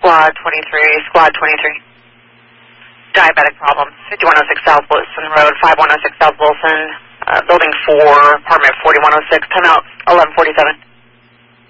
Squad 23. Diabetic problem. 5106 South Wilson Road, 5106 South Wilson, Building 4, apartment 4106, timeout 1147.